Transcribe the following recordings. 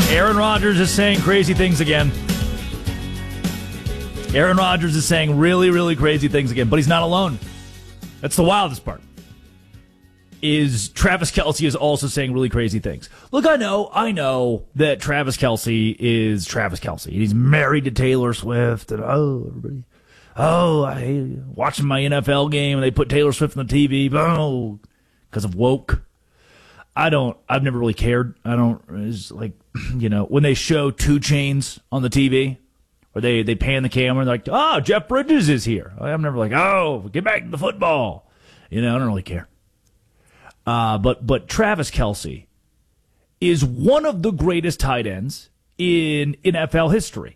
Aaron Rodgers is saying crazy things again. Aaron Rodgers is saying really, really crazy things again, but he's not alone. That's the wildest part. Is Travis Kelce is also saying really crazy things. Look, I know that Travis Kelce is Travis Kelce. He's married to Taylor Swift, and everybody, I hate watching my NFL game and they put Taylor Swift on the TV, because of woke. I've never really cared. It's like, when they show 2 Chainz on the TV, or they pan the camera and they're like, Jeff Bridges is here. I'm never like, get back to the football. I don't really care. But Travis Kelce is one of the greatest tight ends in NFL history.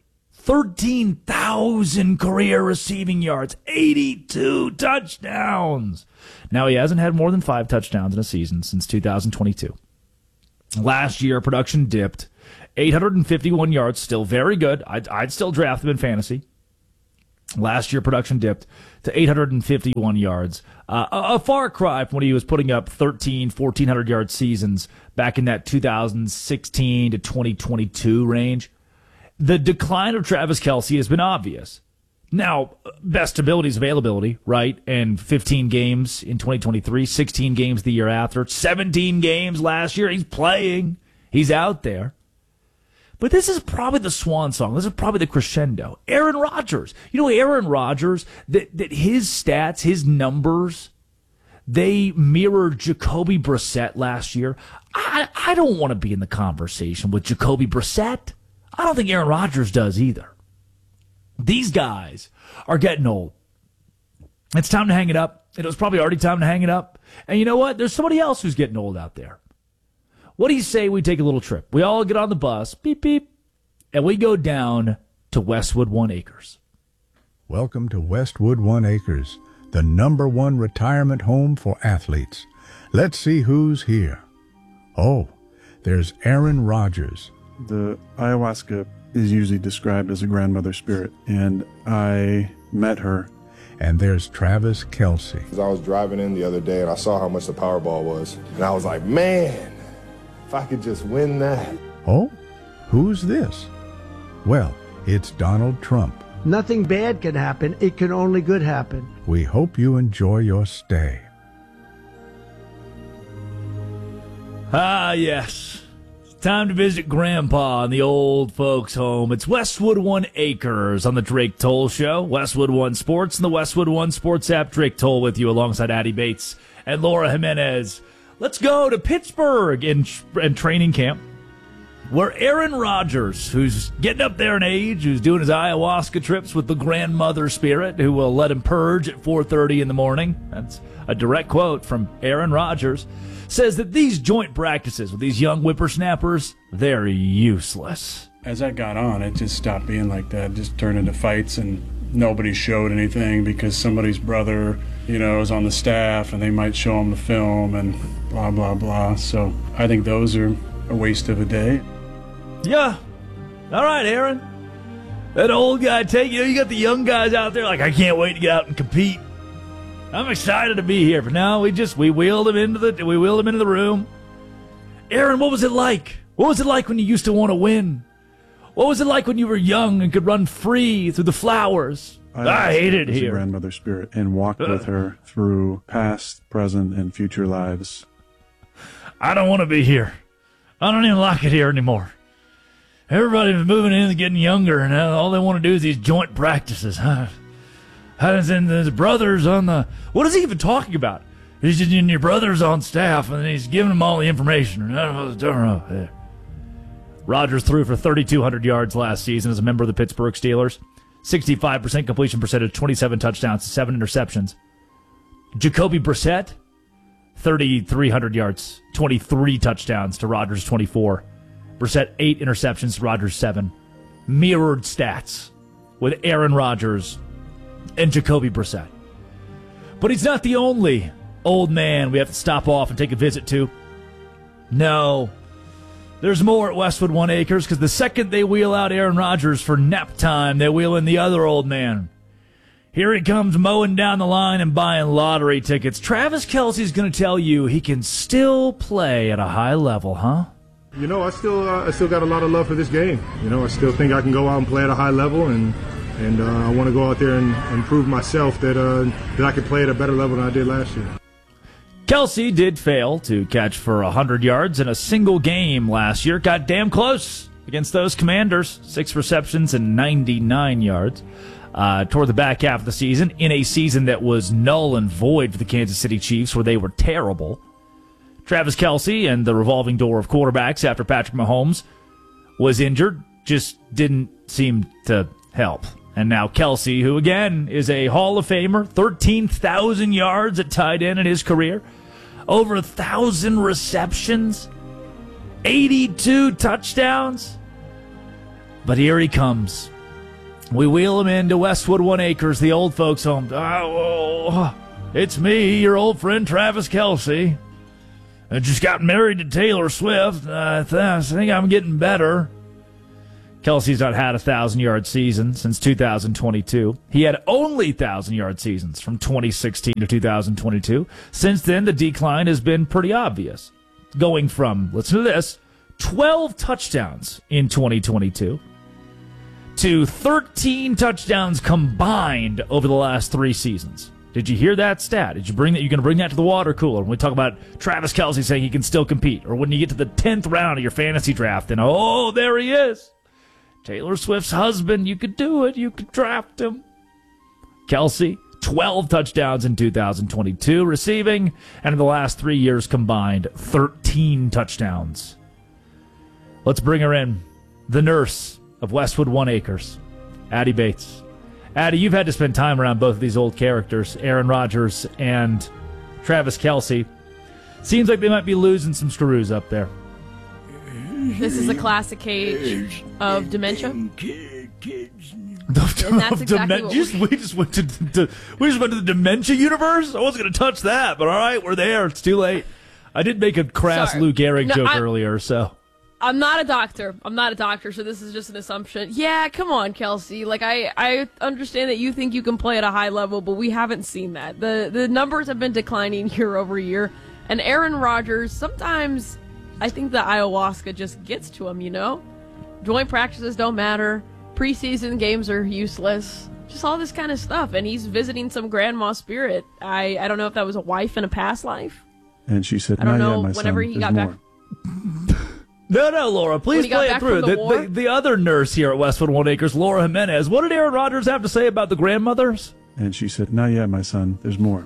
13,000 career receiving yards, 82 touchdowns. Now, he hasn't had more than 5 touchdowns in a season since 2022. Last year, production dipped. 851 yards, still very good. I'd still draft him in fantasy. Last year, production dipped to 851 yards. A far cry from when he was putting up 1,400 yard seasons back in that 2016 to 2022 range. The decline of Travis Kelce has been obvious. Now, best ability is availability, right? And 15 games in 2023, 16 games the year after, 17 games last year. He's playing. He's out there. But this is probably the swan song. This is probably the crescendo. Aaron Rodgers. Aaron Rodgers, that his stats, his numbers, they mirrored Jacoby Brissett last year. I don't want to be in the conversation with Jacoby Brissett. I don't think Aaron Rodgers does either. These guys are getting old. It's time to hang it up. It was probably already time to hang it up. And you know what? There's somebody else who's getting old out there. What do you say we take a little trip? We all get on the bus, beep, beep, and we go down to Westwood One Acres. Welcome to Westwood One Acres, the #1 retirement home for athletes. Let's see who's here. Oh, there's Aaron Rodgers. The ayahuasca is usually described as a grandmother spirit, and I met her. And there's Travis Kelce. I was driving in the other day and I saw how much the Powerball was. And I was like, man, if I could just win that. Oh, who's this? Well, it's Donald Trump. Nothing bad can happen. It can only good happen. We hope you enjoy your stay. Yes. It's time to visit Grandpa in the old folks' home. It's Westwood One Acres on the Drake Toll Show. Westwood One Sports and the Westwood One Sports app. Drake Toll with you alongside Addie Bates and Laura Jimenez. Let's go to Pittsburgh in training camp, where Aaron Rodgers, who's getting up there in age, who's doing his ayahuasca trips with the grandmother spirit, who will let him purge at 4:30 in the morning. That's a direct quote from Aaron Rodgers. Says that these joint practices with these young whippersnappers, they're useless. As I got on, it just stopped being like that. It just turned into fights, and nobody showed anything because somebody's brother, is on the staff, and they might show them the film and blah, blah, blah. So I think those are a waste of a day. Yeah. All right, Aaron. That old guy you got the young guys out there like, I can't wait to get out and compete. I'm excited to be here. But now we wheeled him into the room. Aaron, what was it like? What was it like when you used to want to win? What was it like when you were young and could run free through the flowers? I hated it here. Grandmother spirit, and walked with her through past, present, and future lives. I don't want to be here. I don't even like it here anymore. Everybody's moving in and getting younger, and all they want to do is these joint practices. And his brother's on the... What is he even talking about? He's just your brother's on staff, and he's giving them all the information. I don't know. Rodgers threw for 3,200 yards last season as a member of the Pittsburgh Steelers. 65% completion percentage, 27 touchdowns, 7 interceptions. Jacoby Brissett, 3,300 yards, 23 touchdowns to Rodgers' 24. Brissett, 8 interceptions to Rodgers' 7. Mirrored stats with Aaron Rodgers and Jacoby Brissett. But he's not the only old man we have to stop off and take a visit to. No. There's more at Westwood One Acres, because the second they wheel out Aaron Rodgers for nap time, they wheel in the other old man. Here he comes mowing down the line and buying lottery tickets. Travis Kelce's going to tell you he can still play at a high level, huh? You know, I still got a lot of love for this game. You know, I still think I can go out and play at a high level, and I want to go out there and prove myself that I can play at a better level than I did last year. Kelce did fail to catch for 100 yards in a single game last year. Got damn close against those Commanders. 6 receptions and 99 yards. Toward the back half of the season, in a season that was null and void for the Kansas City Chiefs, where they were terrible. Travis Kelce and the revolving door of quarterbacks after Patrick Mahomes was injured just didn't seem to help. And now Kelce, who again is a Hall of Famer, 13,000 yards at tight end in his career, over 1,000 receptions, 82 touchdowns. But here he comes. We wheel him into Westwood One Acres, the old folks' home. Oh, it's me, your old friend Travis Kelce. I just got married to Taylor Swift. I think I'm getting better. Kelce's not had a 1,000-yard season since 2022. He had only 1,000-yard seasons from 2016 to 2022. Since then, the decline has been pretty obvious. Going from, listen to this, 12 touchdowns in 2022 to 13 touchdowns combined over the last 3 seasons. Did you hear that stat? Did you bring that? You're going to bring that to the water cooler when we talk about Travis Kelce saying he can still compete, or when you get to the 10th round of your fantasy draft and oh, there he is, Taylor Swift's husband. You could do it. You could draft him. Kelce, 12 touchdowns in 2022 receiving, and in the last 3 years combined, 13 touchdowns. Let's bring her in, the nurse of Westwood One Acres, Addie Bates. Addie, you've had to spend time around both of these old characters, Aaron Rodgers and Travis Kelce. Seems like they might be losing some screws up there. This is a classic age of dementia. And that's exactly what we just went to the dementia universe. I wasn't going to touch that, but all right, we're there. It's too late. I did make a crass Lou Gehrig joke earlier, so. I'm not a doctor, so this is just an assumption. Yeah, come on, Kelce. Like, I understand that you think you can play at a high level, but we haven't seen that. The numbers have been declining year over year. And Aaron Rodgers, sometimes I think the ayahuasca just gets to him, you know? Joint practices don't matter. Preseason games are useless. Just all this kind of stuff. And he's visiting some grandma spirit. I don't know if that was a wife in a past life. And she said, I don't know, my whenever son, he got more. back. No, Laura, please play it through. The other nurse here at Westwood One Acres, Laura Jimenez. What did Aaron Rodgers have to say about the grandmothers? And she said, not yet, my son. There's more.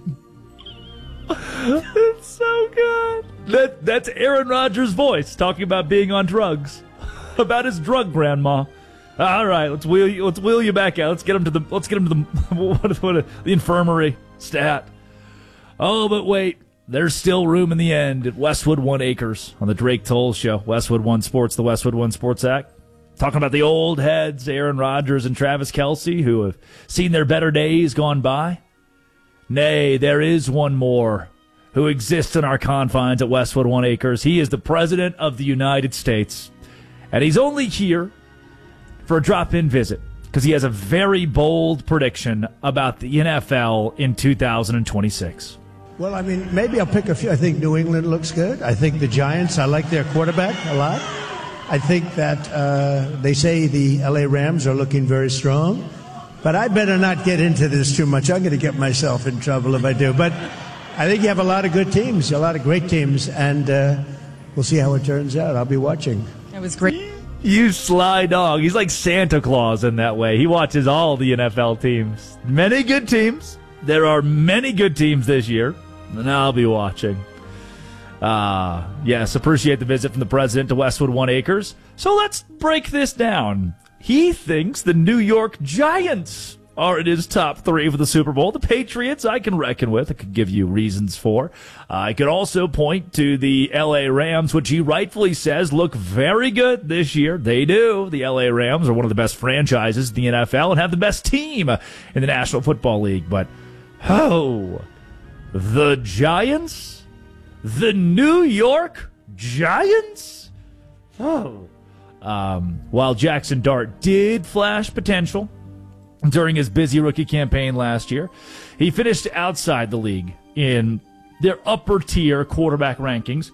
It's so good. That's Aaron Rodgers' voice talking about being on drugs, about his drug grandma. All right, let's wheel you back out. Let's get him to the the infirmary stat. Oh, but wait. There's still room in the end at Westwood One Acres on the Drake Toll Show. Westwood One Sports, the Westwood One Sports Act. Talking about the old heads, Aaron Rodgers and Travis Kelce, who have seen their better days gone by. Nay, there is one more who exists in our confines at Westwood One Acres. He is the President of the United States. And he's only here for a drop-in visit because he has a very bold prediction about the NFL in 2026. Well, I mean, maybe I'll pick a few. I think New England looks good. I think the Giants, I like their quarterback a lot. I think that they say the L.A. Rams are looking very strong. But I better not get into this too much. I'm going to get myself in trouble if I do. But I think you have a lot of good teams, a lot of great teams, and we'll see how it turns out. I'll be watching. That was great. You sly dog. He's like Santa Claus in that way. He watches all the NFL teams. Many good teams. There are many good teams this year. And I'll be watching. Yes, appreciate the visit from the president to Westwood One Acres. So let's break this down. He thinks the New York Giants are in his top 3 for the Super Bowl. The Patriots, I can reckon with. I could give you reasons for. I could also point to the L.A. Rams, which he rightfully says look very good this year. They do. The L.A. Rams are one of the best franchises in the NFL and have the best team in the National Football League. But, the Giants? The New York Giants? While Jackson Dart did flash potential during his busy rookie campaign last year, he finished outside the league in their upper-tier quarterback rankings.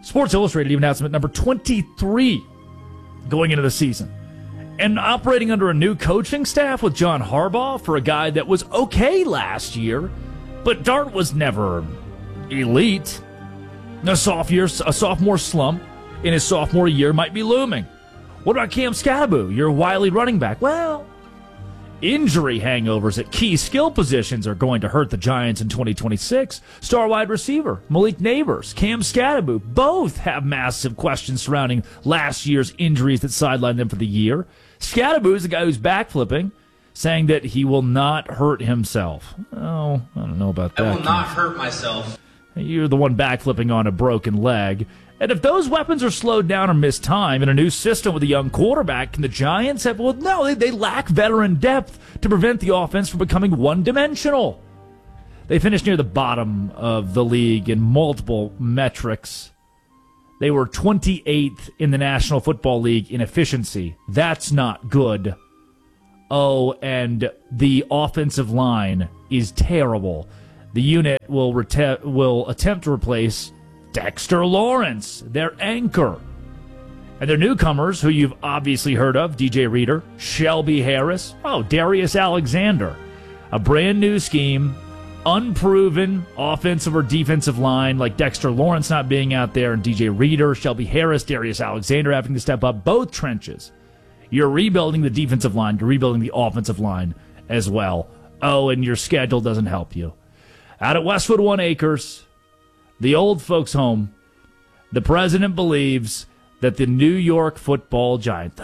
Sports Illustrated even has him at number 23 going into the season. And operating under a new coaching staff with John Harbaugh for a guy that was okay last year, but Dart was never elite. A sophomore slump in his sophomore year might be looming. What about Cam Scatterbo, your wily running back? Well, injury hangovers at key skill positions are going to hurt the Giants in 2026. Star wide receiver Malik Neighbors, Cam Scatterbo, both have massive questions surrounding last year's injuries that sidelined them for the year. Scatterbo is the guy who's backflipping, saying that he will not hurt himself. Oh, I don't know about that. I will not hurt myself. You're the one backflipping on a broken leg. And if those weapons are slowed down or miss time in a new system with a young quarterback, can the Giants have... Well, no, they lack veteran depth to prevent the offense from becoming one-dimensional. They finished near the bottom of the league in multiple metrics. They were 28th in the National Football League in efficiency. That's not good. Oh, and the offensive line is terrible. The unit will attempt to replace Dexter Lawrence, their anchor. And their newcomers, who you've obviously heard of, DJ Reader, Shelby Harris, Darius Alexander. A brand new scheme, unproven offensive or defensive line, like Dexter Lawrence not being out there, and DJ Reader, Shelby Harris, Darius Alexander having to step up, both trenches. You're rebuilding the defensive line, you're rebuilding the offensive line as well. Oh, and your schedule doesn't help you. Out at Westwood One Acres, the old folks' home, the president believes that the New York Football Giants,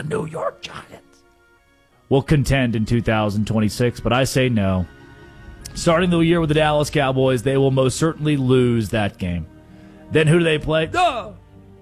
will contend in 2026, but I say no. Starting the year with the Dallas Cowboys, they will most certainly lose that game. Then who do they play? The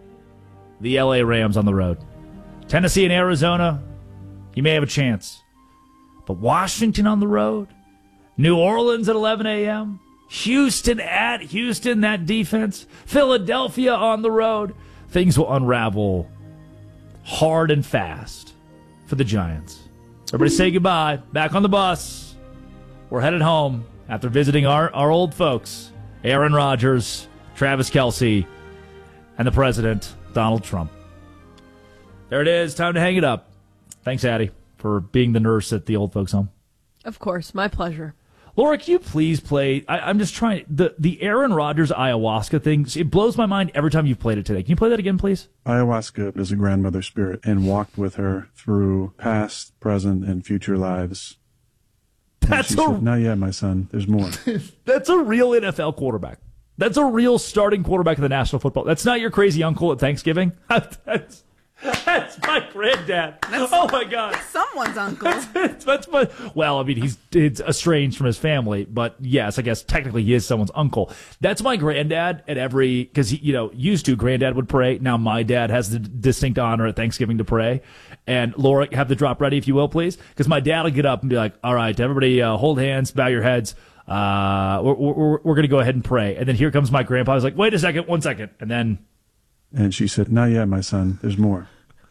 LA Rams on the road. Tennessee and Arizona, you may have a chance. But Washington on the road, New Orleans at 11 a.m., Houston at Houston, that defense, Philadelphia on the road, things will unravel hard and fast for the Giants. Everybody say goodbye. Back on the bus. We're headed home after visiting our old folks, Aaron Rodgers, Travis Kelce, and the president, Donald Trump. There it is. Time to hang it up. Thanks, Addie, for being the nurse at the old folks' home. Of course. My pleasure. Laura, can you please play? I'm just trying. The Aaron Rodgers ayahuasca thing, it blows my mind every time you've played it today. Can you play that again, please? Ayahuasca is a grandmother spirit and walked with her through past, present, and future lives. That's said, not yet, my son. There's more. That's a real NFL quarterback. That's a real starting quarterback of the National Football. That's not your crazy uncle at Thanksgiving. That's my granddad. Oh, my God. That's someone's uncle. That's my, well, I mean, it's estranged from his family, but yes, I guess technically he is someone's uncle. That's my granddad at every, because he, used to, granddad would pray. Now my dad has the distinct honor at Thanksgiving to pray. And Laura, have the drop ready, if you will, please. Because my dad will get up and be like, all right, everybody hold hands, bow your heads. We're going to go ahead and pray. And then here comes my grandpa. I was like, wait a second, 1 second. And then. And she said, not yet, my son. There's more.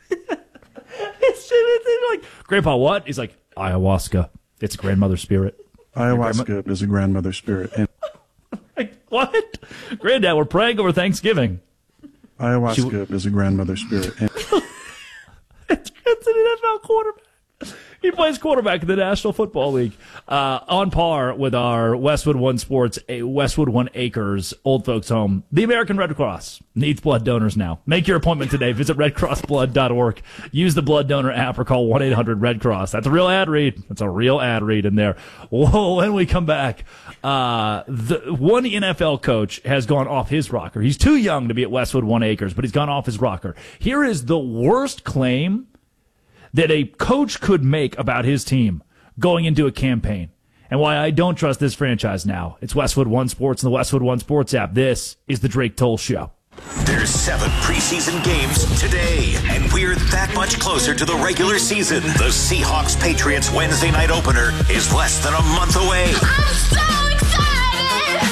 It's like, Grandpa, what? He's like, ayahuasca. It's a grandmother spirit. Ayahuasca is a grandmother spirit. And like, what? Granddad, we're praying over Thanksgiving. Ayahuasca is a grandmother spirit. And it's an NFL quarterback. He plays quarterback in the National Football League, on par with our Westwood One Sports, Westwood One Acres, old folks home. The American Red Cross needs blood donors now. Make your appointment today. Visit redcrossblood.org. Use the blood donor app or call 1-800-RED-CROSS. That's a real ad read. That's a real ad read in there. Whoa, when we come back, the one NFL coach has gone off his rocker. He's too young to be at Westwood One Acres, but he's gone off his rocker. Here is the worst claim that a coach could make about his team going into a campaign, and why I don't trust this franchise now. It's Westwood One Sports and the Westwood One Sports app. This is the Drake Toll Show. There's 7 preseason games today, and we're that much closer to the regular season. The Seahawks-Patriots Wednesday night opener is less than a month away. I'm so excited!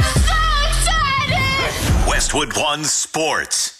I'm so excited! Westwood One Sports.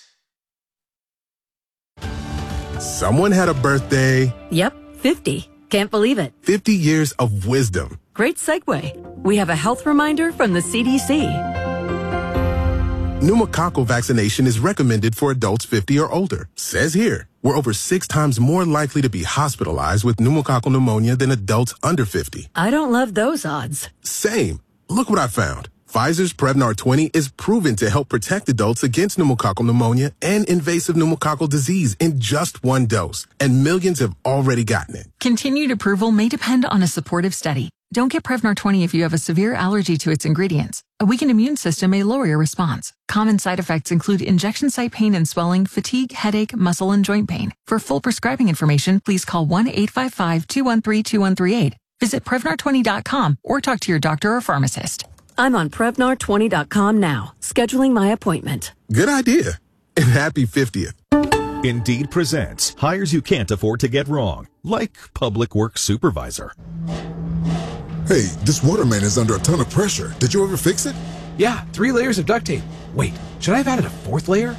Someone had a birthday. Yep, 50. Can't believe it. 50 years of wisdom. Great segue. We have a health reminder from the CDC. Pneumococcal vaccination is recommended for adults 50 or older. Says here, we're over 6 times more likely to be hospitalized with pneumococcal pneumonia than adults under 50. I don't love those odds. Same. Look what I found. Pfizer's Prevnar 20 is proven to help protect adults against pneumococcal pneumonia and invasive pneumococcal disease in just 1 dose, and millions have already gotten it. Continued approval may depend on a supportive study. Don't get Prevnar 20 if you have a severe allergy to its ingredients. A weakened immune system may lower your response. Common side effects include injection site pain and swelling, fatigue, headache, muscle, and joint pain. For full prescribing information, please call 1-855-213-2138. Visit Prevnar20.com or talk to your doctor or pharmacist. I'm on Prevnar20.com now, scheduling my appointment. Good idea. And happy 50th. Indeed presents hires you can't afford to get wrong, like public works supervisor. Hey, this water main is under a ton of pressure. Did you ever fix it? Yeah, 3 layers of duct tape. Wait, should I have added a 4th layer?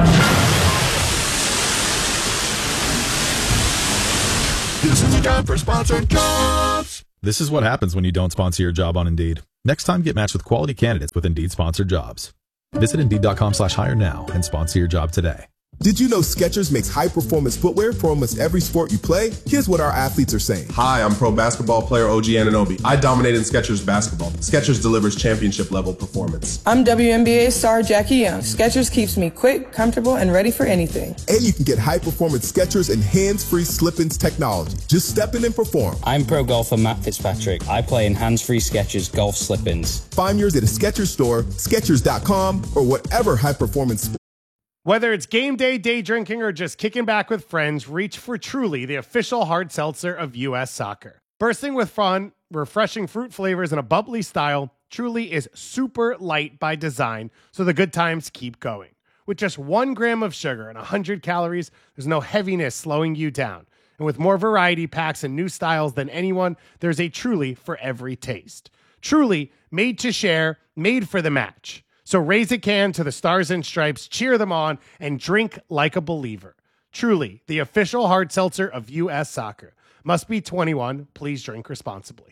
This is time for sponsored jobs. This is what happens when you don't sponsor your job on Indeed. Next time, get matched with quality candidates with Indeed sponsored jobs. Visit Indeed.com/hire now and sponsor your job today. Did you know Skechers makes high-performance footwear for almost every sport you play? Here's what our athletes are saying. Hi, I'm pro basketball player OG Anunoby. I dominate in Skechers basketball. Skechers delivers championship-level performance. I'm WNBA star Jackie Young. Skechers keeps me quick, comfortable, and ready for anything. And you can get high-performance Skechers and hands-free slip-ins technology. Just step in and perform. I'm pro golfer Matt Fitzpatrick. I play in hands-free Skechers golf slip-ins. Find yours at a Skechers store, Skechers.com, or whatever high-performance sport. Whether it's game day, day drinking, or just kicking back with friends, reach for Truly, the official hard seltzer of U.S. Soccer. Bursting with fun, refreshing fruit flavors, and a bubbly style, Truly is super light by design, so the good times keep going. With just 1 gram of sugar and 100 calories, there's no heaviness slowing you down. And with more variety packs and new styles than anyone, there's a Truly for every taste. Truly, made to share, made for the match. So raise a can to the Stars and Stripes, cheer them on, and drink like a believer. Truly, the official hard seltzer of U.S. Soccer. Must be 21. Please drink responsibly.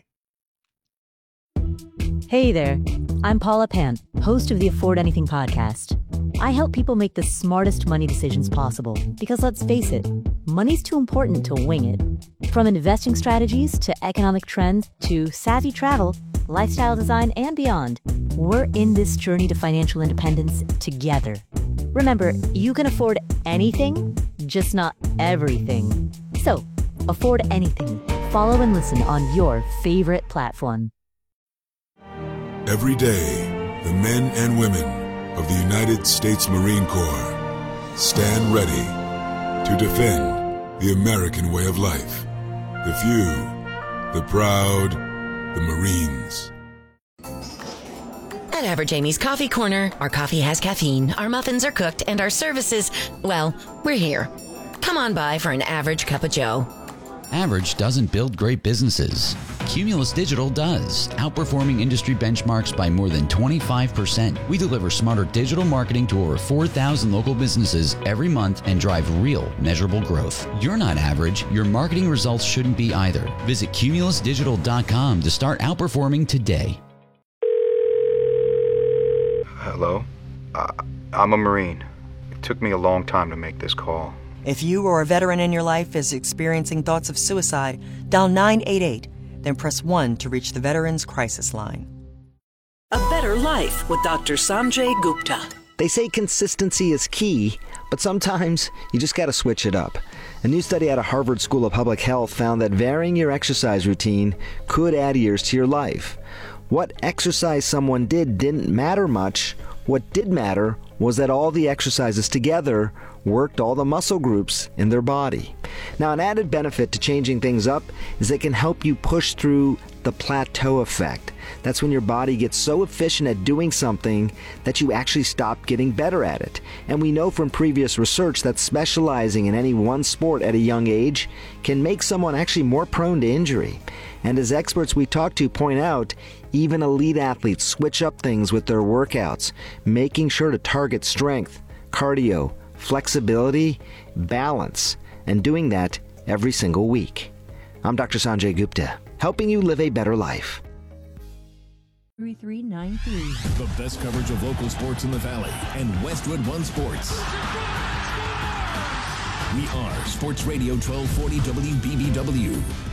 Hey there. I'm Paula Pant, host of the Afford Anything podcast. I help people make the smartest money decisions possible because, let's face it, money's too important to wing it. From investing strategies to economic trends to savvy travel, lifestyle design, and beyond, we're in this journey to financial independence together. Remember, you can afford anything, just not everything. So, afford anything. Follow and listen on your favorite platform. Every day, the men and women of the United States Marine Corps stand ready to defend the American way of life. The few, the proud, the Marines. At Average Amy's Coffee Corner, our coffee has caffeine, our muffins are cooked, and our services, well, we're here. Come on by for an average cup of joe. Average doesn't build great businesses. Cumulus Digital does, outperforming industry benchmarks by more than 25%. We deliver smarter digital marketing to over 4,000 local businesses every month and drive real, measurable growth. You're not average. Your marketing results shouldn't be either. Visit cumulusdigital.com to start outperforming today. Hello? I'm a Marine. It took me a long time to make this call. If you or a veteran in your life is experiencing thoughts of suicide, dial 988, then press 1 to reach the Veterans Crisis Line. A Better Life with Dr. Sanjay Gupta. They say consistency is key, but sometimes you just gotta switch it up. A new study out of Harvard School of Public Health found that varying your exercise routine could add years to your life. What exercise someone did didn't matter much. What did matter was that all the exercises together worked all the muscle groups in their body. Now, an added benefit to changing things up is they can help you push through the plateau effect. That's when your body gets so efficient at doing something that you actually stop getting better at it. And we know from previous research that specializing in any one sport at a young age can make someone actually more prone to injury. And as experts we talk to point out, even elite athletes switch up things with their workouts, making sure to target strength, cardio, flexibility, balance, and doing that every single week. I'm Dr. Sanjay Gupta, helping you live a better life. 3393. The best coverage of local sports in the Valley and Westwood One Sports. We are Sports Radio 1240 WBBW.